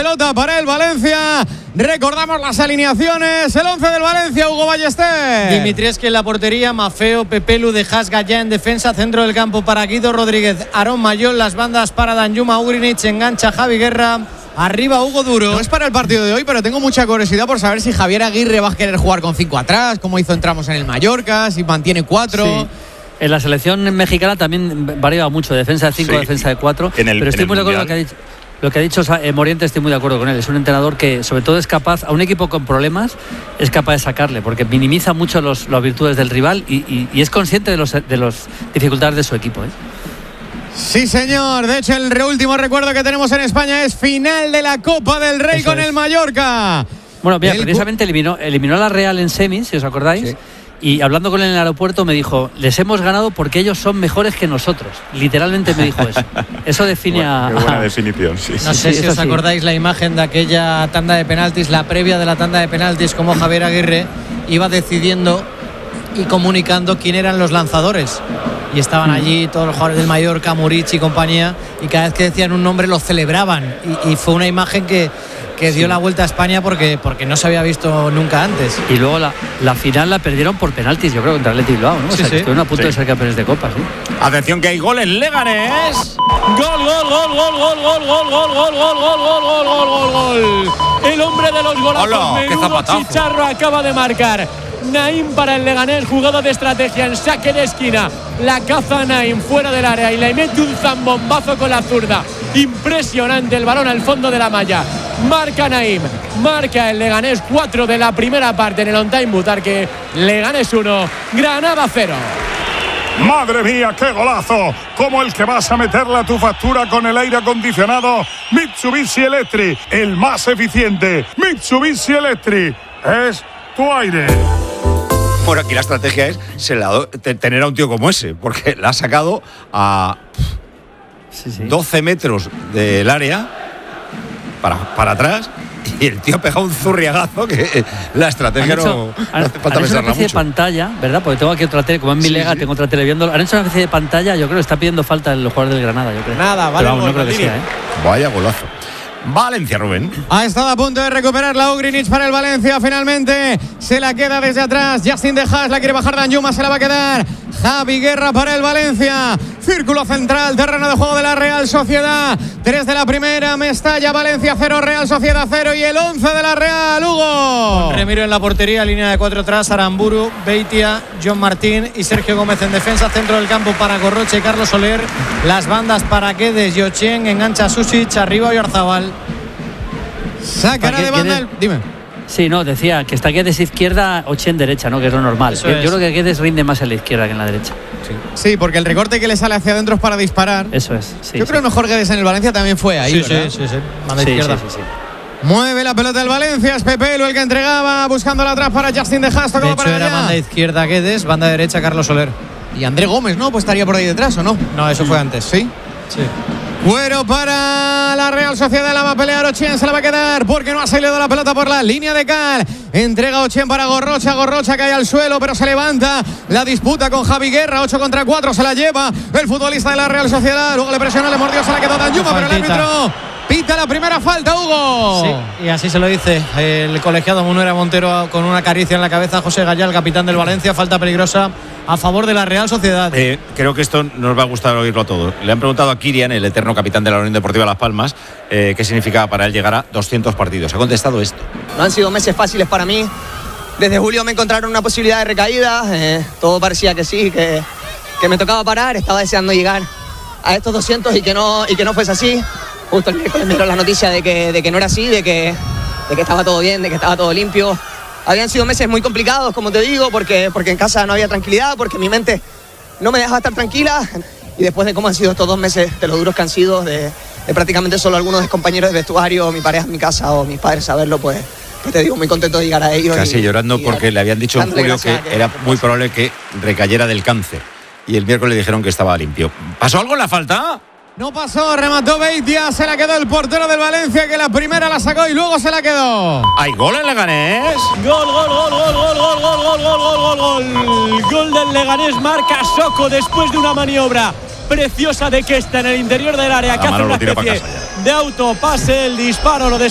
pelota para el Valencia. Recordamos las alineaciones. El 11 del Valencia, Hugo Ballester. Dimitrievski en la portería, Mafeo, Pepelu, De Haas, Gallá en defensa, centro del campo para Guido Rodríguez, Aarón Mayol, las bandas para Danjuma, Ugrinic, engancha Javi Guerra, arriba Hugo Duro. No es para el partido de hoy, pero tengo mucha curiosidad por saber si Javier Aguirre va a querer jugar con 5 atrás, como hizo en Tramos en el Mallorca, si mantiene 4. Sí. En la selección mexicana también varía mucho, defensa de 5, defensa de 4. Pero estoy muy de acuerdo con lo que ha dicho Moriente, estoy muy de acuerdo con él. Es un entrenador que sobre todo es capaz, a un equipo con problemas, es capaz de sacarle, porque minimiza mucho las virtudes del rival y es consciente de las dificultades de su equipo. Sí, señor. De hecho, el último recuerdo que tenemos en España es final de la Copa del Rey. Eso con el Mallorca. Bueno, mira, precisamente eliminó a la Real en semis, si os acordáis. Sí. Y hablando con él en el aeropuerto me dijo, les hemos ganado porque ellos son mejores que nosotros. Literalmente me dijo eso. Eso define qué buena definición, sí. No sé si os acordáis la imagen de aquella tanda de penaltis, la previa de la tanda de penaltis, como Javier Aguirre iba decidiendo y comunicando quién eran los lanzadores. Y estaban allí todos los jugadores del Mallorca, Muric y compañía, y cada vez que decían un nombre lo celebraban. Y fue una imagen que dio la vuelta a España porque no se había visto nunca antes. Y luego la final la perdieron por penaltis, yo creo, contra el Athletic Bilbao, ¿no? O sea, que estuvieron a punto de ser campeones de Copa, ¿sí? Atención que hay gol en Leganés. Gol. El hombre de los golazos, menudo chicharro, acaba de marcar Naim para el Leganés, jugada de estrategia en saque de esquina, la caza Naim fuera del área y le mete un zambombazo con la zurda. Impresionante el balón al fondo de la malla. Marca Naim, marca el Leganés 4 de la primera parte en el on-time Butarque. Leganés 1, Granada 0. ¡Madre mía, qué golazo! Como el que vas a meterle a tu factura con el aire acondicionado Mitsubishi Electric, el más eficiente. Mitsubishi Electric es tu aire. Bueno, aquí la estrategia es tener a un tío como ese, porque la ha sacado a 12 metros del área para atrás, y el tío ha pegado un zurriagazo que la estrategia no hace falta pensarla mucho. Una especie de pantalla, ¿verdad? Porque tengo aquí otra tele, como en mi lega, tengo otra tele viendo. Han hecho una especie de pantalla, yo creo que está pidiendo falta en los jugadores del Granada, yo creo. Nada, vale. Pero vamos, no creo que sea, Vaya golazo. Valencia, Rubén. Ha estado a punto de recuperar la Ugrinic para el Valencia. Finalmente se la queda desde atrás. Justin De Haas la quiere bajar. Danjuma se la va a quedar. Javi Guerra para el Valencia. Círculo central, terreno de juego de la Real Sociedad. 3 de la primera, Mestalla, Valencia 0, Real Sociedad 0 y el 11 de la Real, Hugo. Con Remiro en la portería, línea de 4 atrás, Aramburu, Beitia, John Martín y Sergio Gómez en defensa, centro del campo para Gorroche y Carlos Soler, las bandas para Guedes, Yochien, engancha Susic, arriba Oyarzabal. Sacará de banda Dime. Sí, no, decía que está Guedes izquierda, Ochen derecha, ¿no? Que es lo normal. Yo creo que Guedes rinde más en la izquierda que en la derecha. Sí, porque el recorte que le sale hacia adentro es para disparar. Eso es. Sí, yo creo que mejor Guedes en el Valencia también fue ahí. Sí. Banda izquierda. Sí. Mueve la pelota del Valencia, es Pepelu el que entregaba, buscándola atrás para Justin De Haas. De hecho, era banda izquierda Guedes, banda derecha Carlos Soler. Y André Gómez, ¿no? Pues estaría por ahí detrás, ¿o no? No, eso fue antes. ¿Sí? Sí. Cuero para la Real Sociedad, la va a pelear Ochen, se la va a quedar porque no ha salido la pelota por la línea de cal. Entrega Ochen para Gorrocha cae al suelo, pero se levanta. La disputa con Javi Guerra, 8 contra 4, se la lleva el futbolista de la Real Sociedad. Luego le presiona, le mordió, se la quedó Danjuma, pero el árbitro pita la primera falta, Hugo. Sí, y así se lo dice el colegiado Munera Montero con una caricia en la cabeza a José Gallá, el capitán del Valencia. Falta peligrosa a favor de la Real Sociedad. Creo que esto nos va a gustar oírlo a todos. Le han preguntado a Kirian, el eterno capitán de la Unión Deportiva Las Palmas, qué significaba para él llegar a 200 partidos. Ha contestado esto. No han sido meses fáciles para mí. Desde julio me encontraron una posibilidad de recaída. Todo parecía que sí, que me tocaba parar. Estaba deseando llegar a estos 200 y que no fuese así. Justo el miércoles me dieron la noticia de que no era así, de que estaba todo bien, de que estaba todo limpio. Habían sido meses muy complicados, como te digo, porque en casa no había tranquilidad, porque mi mente no me dejaba estar tranquila. Y después de cómo han sido estos 2 meses, de lo duros que han sido, de prácticamente solo algunos compañeros de vestuario, mi pareja en mi casa o mis padres saberlo, pues te digo, muy contento de llegar a ellos. Casi llorando porque le habían dicho en julio que era muy probable que recayera del cáncer. Y el miércoles le dijeron que estaba limpio. ¿Pasó algo en la falta? No pasó, remató Beitia, se la quedó el portero del Valencia, que la primera la sacó y luego se la quedó. ¿Hay gol en Leganés? Gol del Leganés, marca Soko después de una maniobra preciosa de Kesta en el interior del área, que hace una especie de autopase, el disparo lo